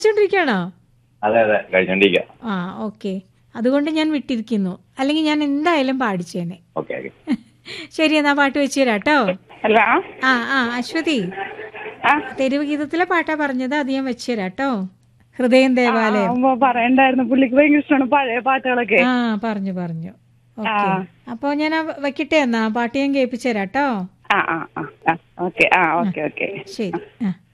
ണ്ടിരിക്കണോ? അതെ അതെ കഴിച്ചോണ്ടിരിക്കുക. ആ ഓക്കെ. അതുകൊണ്ട് ഞാൻ വിട്ടിരിക്കുന്നു. അല്ലെങ്കിൽ ഞാൻ എന്തായാലും പാടിച്ചേനെ. Okay okay. ശരി, എന്നാ പാട്ട് വെച്ച് തരാട്ടോ. ഹലോ. അശ്വതി, ആ തെരുവ് ഗീതത്തിലെ പാട്ടാ പറഞ്ഞത്, അത് ഞാൻ വെച്ച് തരാട്ടോ. ഹൃദയം ദേവാലയം. പറയണ്ടായിരുന്നു, പുള്ളിക്ക് ഭയങ്കര ഇഷ്ടമാണ് പഴയ പാട്ടുകളൊക്കെ. പറഞ്ഞു പറഞ്ഞു. ഓക്കെ, അപ്പൊ ഞാൻ വെക്കട്ടെ, എന്നാ പാട്ട് ഞാൻ കേൾപ്പിച്ചു തരാട്ടോ. Okay okay okay. ശരി.